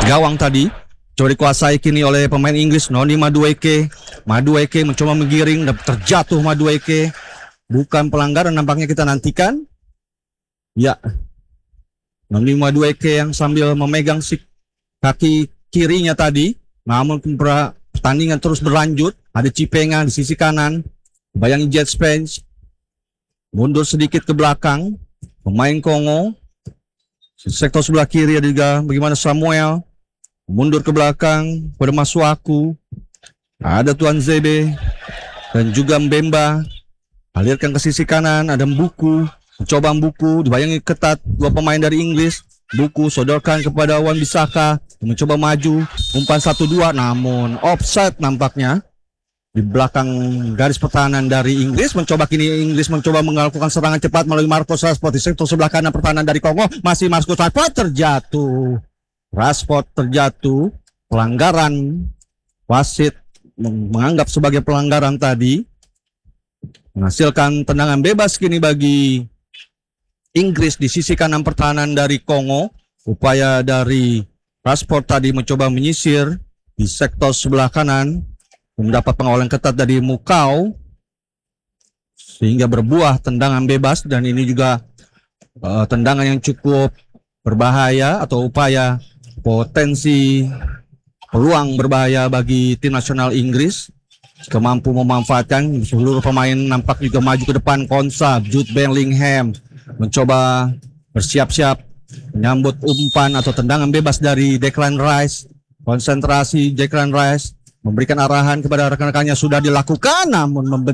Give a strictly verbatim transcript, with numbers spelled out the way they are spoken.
Gawang tadi coba dikuasai kini oleh pemain Inggris Noni Madueke. Madueke mencoba menggiring dan terjatuh Madueke. Bukan pelanggaran nampaknya, kita nantikan. Ya, Noni Madueke yang sambil memegang si kaki kirinya tadi. Namun pertandingan terus berlanjut. Ada Cipenga di sisi kanan. Bayangin Jet Spence mundur sedikit ke belakang. Pemain Kongo sektor sebelah kiri ada juga bagaimana Samuel mundur ke belakang pada Masuaku. Ada Tuan Zebe dan juga Mbemba. Alirkan ke sisi kanan, ada Mbuku. Mencoba Mbuku, dibayangi ketat dua pemain dari Inggris. Mbuku sodorkan kepada Wan Bisaka, mencoba maju, umpan satu dua, namun offside nampaknya. Di belakang garis pertahanan dari Inggris, mencoba kini Inggris mencoba melakukan serangan cepat melalui Marcus Rashford di sektor sebelah kanan pertahanan dari Kongo. Masih Marcus Rashford terjatuh. Rashford terjatuh. Pelanggaran, wasit menganggap sebagai pelanggaran tadi, menghasilkan tendangan bebas kini bagi Inggris di sisi kanan pertahanan dari Kongo. Upaya dari Rashford tadi mencoba menyisir di sektor sebelah kanan, mendapat pengawalan ketat dari Mukau sehingga berbuah tendangan bebas, dan ini juga uh, tendangan yang cukup berbahaya atau upaya potensi peluang berbahaya bagi tim nasional Inggris jika mampu memanfaatkan. Seluruh pemain nampak juga maju ke depan. Konsa, Jude Bellingham mencoba bersiap-siap menyambut umpan atau tendangan bebas dari Declan Rice. Konsentrasi Declan Rice memberikan arahan kepada rekan-rekannya, sudah dilakukan namun membentuk